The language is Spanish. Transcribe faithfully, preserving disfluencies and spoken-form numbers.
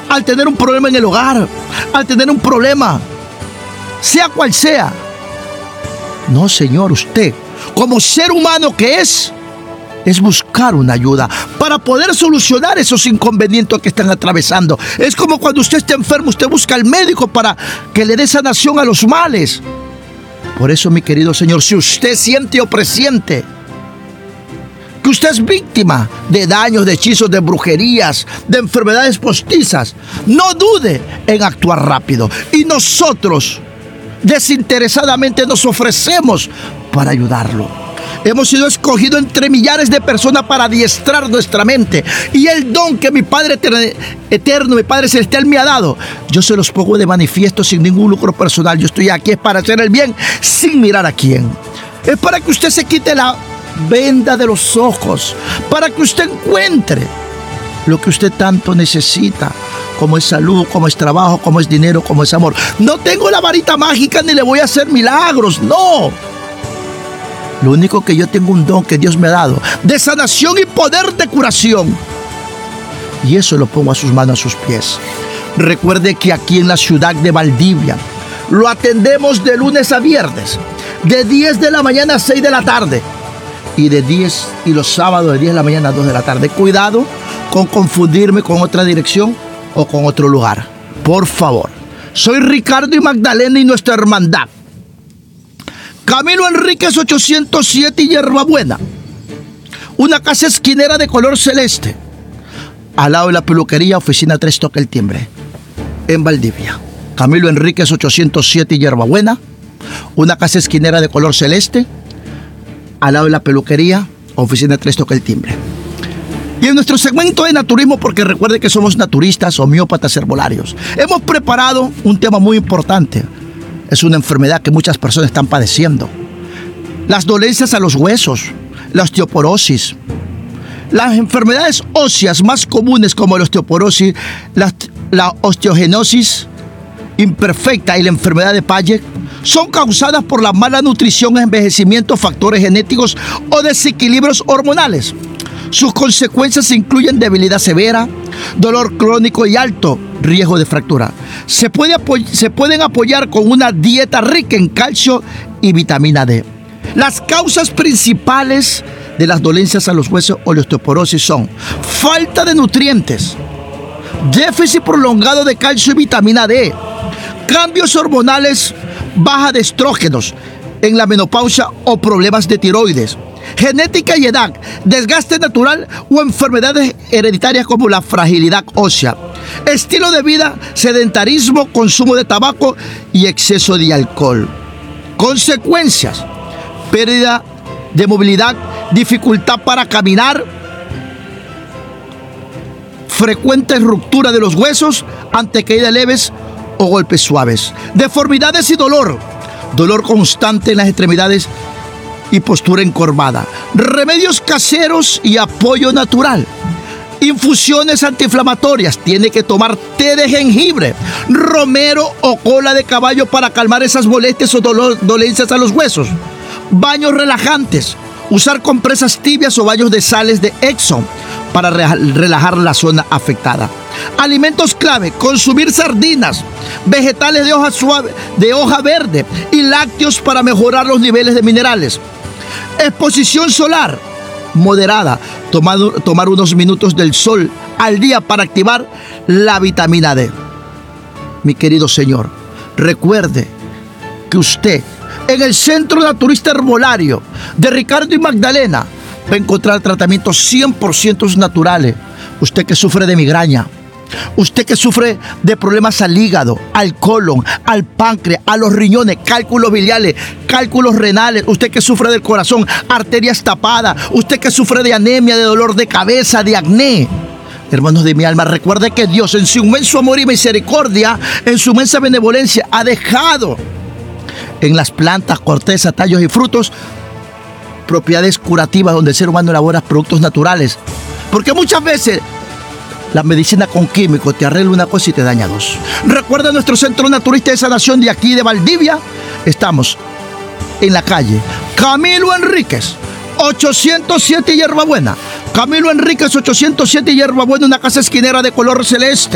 al tener un problema en el hogar, al tener un problema, sea cual sea. No, Señor, usted, como ser humano que es, es buscar una ayuda para poder solucionar esos inconvenientes que están atravesando. Es como cuando usted está enfermo, usted busca al médico para que le dé sanación a los males. Por eso, mi querido Señor, si usted siente o presiente que usted es víctima de daños, de hechizos, de brujerías, de enfermedades postizas, no dude en actuar rápido. Y nosotros desinteresadamente nos ofrecemos para ayudarlo. Hemos sido escogidos entre millares de personas para adiestrar nuestra mente. Y el don que mi Padre eterno, mi Padre celestial me ha dado, yo se los pongo de manifiesto sin ningún lucro personal. Yo estoy aquí es para hacer el bien sin mirar a quién. Es para que usted se quite la venda de los ojos, para que usted encuentre lo que usted tanto necesita, como es salud, como es trabajo, como es dinero, como es amor. No tengo la varita mágica ni le voy a hacer milagros, no. Lo único que yo tengo un don que Dios me ha dado, de sanación y poder de curación. Y eso lo pongo a sus manos, a sus pies. Recuerde que aquí en la ciudad de Valdivia lo atendemos de lunes a viernes, de diez de la mañana a seis de la tarde. Y de diez y los sábados de diez de la mañana a dos de la tarde. Cuidado con confundirme con otra dirección o con otro lugar. Por favor. Soy Ricardo y Magdalena y nuestra hermandad. Camilo Enríquez ochocientos siete y Hierbabuena. Una casa esquinera de color celeste. Al lado de la peluquería, oficina tres, toca el timbre. En Valdivia. Camilo Enríquez ochocientos siete y Hierbabuena. Una casa esquinera de color celeste. Al lado de la peluquería, oficina tres, toca el timbre. Y en nuestro segmento de naturismo, porque recuerde que somos naturistas, homeópatas, herbolarios, hemos preparado un tema muy importante. Es una enfermedad que muchas personas están padeciendo. Las dolencias a los huesos, la osteoporosis, las enfermedades óseas más comunes como la osteoporosis, la, la osteogenosis imperfecta y la enfermedad de Paget son causadas por la mala nutrición, envejecimiento, factores genéticos o desequilibrios hormonales. Sus consecuencias incluyen debilidad severa, dolor crónico y alto riesgo de fractura. Se, puede apoy- se pueden apoyar con una dieta rica en calcio y vitamina D. Las causas principales de las dolencias a los huesos o la osteoporosis son falta de nutrientes, déficit prolongado de calcio y vitamina D, cambios hormonales, baja de estrógenos en la menopausia o problemas de tiroides, genética y edad, desgaste natural o enfermedades hereditarias como la fragilidad ósea, estilo de vida, sedentarismo, consumo de tabaco y exceso de alcohol. Consecuencias: pérdida de movilidad, dificultad para caminar, frecuente ruptura de los huesos ante caídas leves o golpes suaves, deformidades y dolor, dolor constante en las extremidades y postura encorvada, remedios caseros y apoyo natural, infusiones antiinflamatorias. Tiene que tomar té de jengibre, romero o cola de caballo para calmar esas molestias o dolor, dolencias a los huesos, baños relajantes, usar compresas tibias o baños de sales de Epsom para relajar la zona afectada. Alimentos clave: consumir sardinas, vegetales de hoja suave, de hoja verde y lácteos para mejorar los niveles de minerales. Exposición solar moderada: tomar, tomar unos minutos del sol al día para activar la vitamina D. Mi querido señor, recuerde que usted en el Centro Naturista Herbolario de Ricardo y Magdalena va a encontrar tratamientos cien por ciento naturales. Usted que sufre de migraña, usted que sufre de problemas al hígado, al colon, al páncreas, a los riñones, cálculos biliares, cálculos renales, usted que sufre del corazón, arterias tapadas, usted que sufre de anemia, de dolor de cabeza, de acné. Hermanos de mi alma, recuerde que Dios en su inmenso amor y misericordia, en su inmensa benevolencia, ha dejado en las plantas, cortezas, tallos y frutos propiedades curativas donde el ser humano elabora productos naturales. Porque muchas veces la medicina con químicos te arregla una cosa y te daña dos. Recuerda nuestro Centro Naturista de Sanación de aquí de Valdivia. Estamos en la calle Camilo Enríquez ochocientos siete Hierbabuena. Camilo Enríquez ochocientos siete Hierbabuena, una casa esquinera de color celeste.